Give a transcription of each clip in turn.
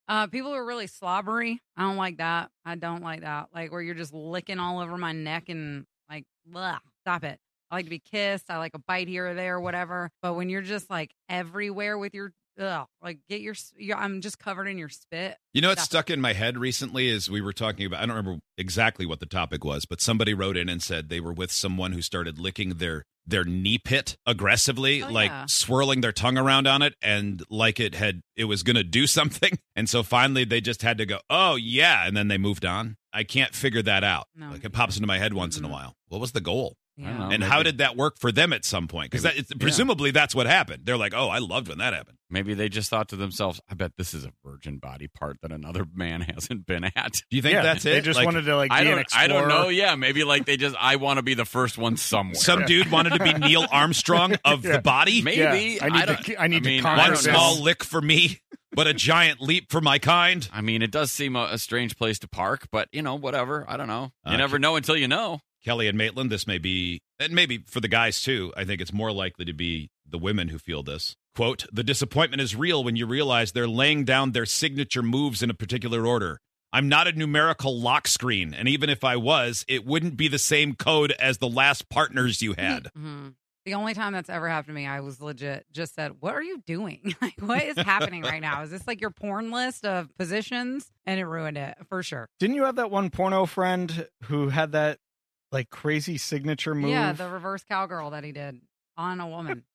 People who are really slobbery. I don't like that. I don't like that. Like where you're just licking all over my neck and like, blah, stop it. I like to be kissed. I like a bite here or there, whatever. But when you're just like everywhere with your, like I'm just covered in your spit. You know, what's stuck in my head recently is we were talking about, I don't remember exactly what the topic was, but somebody wrote in and said they were with someone who started licking their knee pit aggressively, swirling their tongue around on it and like it was going to do something. And so finally they just had to go, oh yeah. And then they moved on. I can't figure that out. No. Like it pops into my head once in a while. What was the goal? Yeah. And how did that work for them at some point? Because presumably that's what happened. They're like, oh, I loved when that happened. Maybe they just thought to themselves, I bet this is a virgin body part that another man hasn't been at. Do you think that's it? They just wanted to be an explorer. I don't know. Yeah, maybe like I want to be the first one somewhere. Some dude wanted to be Neil Armstrong of the body. Maybe. Yeah. I need to conquer one this. small lick for me, but a giant leap for my kind. I mean, it does seem a strange place to park, but, whatever. I don't know. You never know until you know. Kelly and Maitland, this may be, and maybe for the guys too, I think it's more likely to be the women who feel this. Quote, the disappointment is real when you realize they're laying down their signature moves in a particular order. I'm not a numerical lock screen, and even if I was, it wouldn't be the same code as the last partners you had. Mm-hmm. The only time that's ever happened to me, I was legit just said, what are you doing? Like, what is happening right now? Is this like your porn list of positions? And it ruined it, for sure. Didn't you have that one porno friend who had that like crazy signature move? Yeah, the reverse cowgirl that he did on a woman.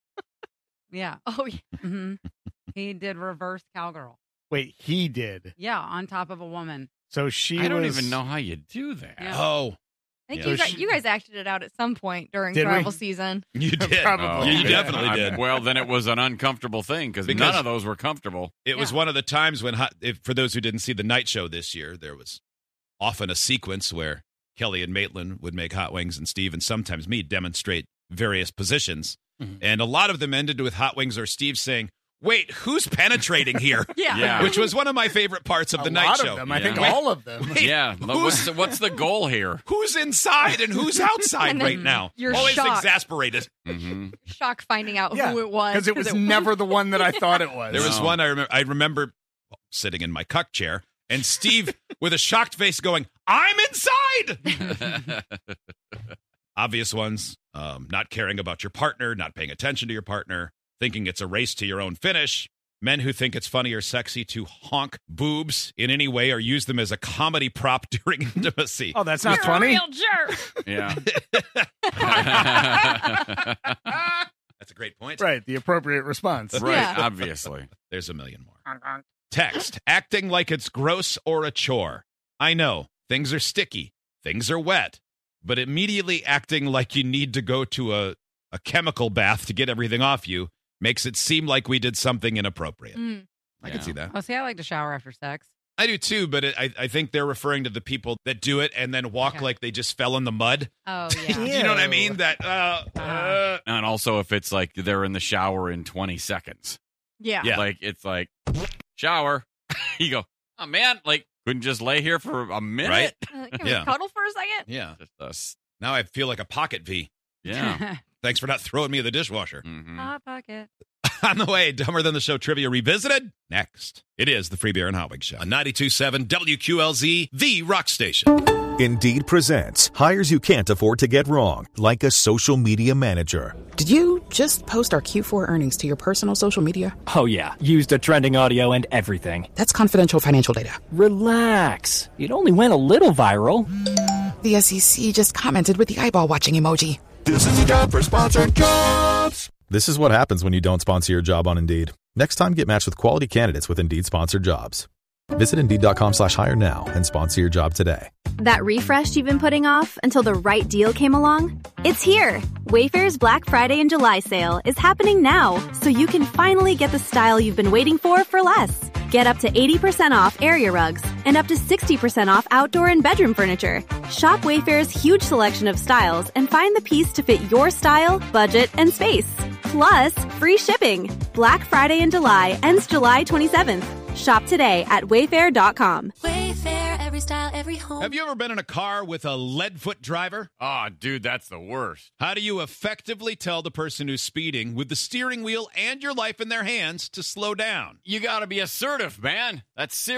Yeah. Oh, yeah. Mm-hmm. He did reverse cowgirl. Wait, he did? Yeah, on top of a woman. So I don't even know how you do that. Yeah. Oh. I think you guys acted it out at some point during travel season. You did. Probably. You definitely did. Well, then it was an uncomfortable thing because none of those were comfortable. It was one of the times when, for those who didn't see the night show this year, there was often a sequence where Kelly and Maitland would make Hot Wings and Steve and sometimes me demonstrate various positions. Mm-hmm. And a lot of them ended with Hot Wings or Steve saying, wait, who's penetrating here? Yeah. Which was one of my favorite parts of the night show. A lot of them. I think all of them. Wait, what's the goal here? Who's inside and who's outside right now? You're always shocked. Exasperated. Mm-hmm. Shocked finding out who it was. Because it was never the one that I thought it was. There was one I remember sitting in my cuck chair and Steve with a shocked face going, I'm inside! Obvious ones, not caring about your partner, not paying attention to your partner, thinking it's a race to your own finish, men who think it's funny or sexy to honk boobs in any way or use them as a comedy prop during intimacy. Oh, that's not You're funny? a real jerk. Yeah. That's a great point. Right, the appropriate response. Right, Yeah. obviously. There's a million more. Text, acting like it's gross or a chore. I know, things are sticky, things are wet, but immediately acting like you need to go to a chemical bath to get everything off you makes it seem like we did something inappropriate. I can see that. Oh, see, I like to shower after sex. I do too, but I think they're referring to the people that do it and then walk like they just fell in the mud. Oh, yeah. You know what I mean? That And also if it's like they're in the shower in 20 seconds. Yeah. Like it's like, shower. You go, oh man, like couldn't just lay here for a minute? Right? Can we cuddle for a second? Yeah. Just Now I feel like a pocket V. yeah. Thanks for not throwing me in the dishwasher. Mhm. Hot pocket. On the way, Dumber Than the Show Trivia Revisited. Next. It is the Free Beer and Hot Wings Show on 92.7 WQLZ, the rock station. Indeed presents hires you can't afford to get wrong, like a social media manager. Did you just post our Q4 earnings to your personal social media? Oh, yeah. Used the trending audio and everything. That's confidential financial data. Relax. It only went a little viral. The SEC just commented with the eyeball watching emoji. This is a job for sponsored jobs. This is what happens when you don't sponsor your job on Indeed. Next time, get matched with quality candidates with Indeed sponsored jobs. Visit Indeed.com/hire now and sponsor your job today. That refresh you've been putting off until the right deal came along? It's here! Wayfair's Black Friday and July sale is happening now, so you can finally get the style you've been waiting for less. Get up to 80% off area rugs and up to 60% off outdoor and bedroom furniture. Shop Wayfair's huge selection of styles and find the piece to fit your style, budget, and space. Plus, free shipping. Black Friday in July ends July 27th. Shop today at Wayfair.com. Wayfair, every style, every home. Have you ever been in a car with a lead-foot driver? Oh, dude, that's the worst. How do you effectively tell the person who's speeding with the steering wheel and your life in their hands to slow down? You got to be assertive, man. That's serious.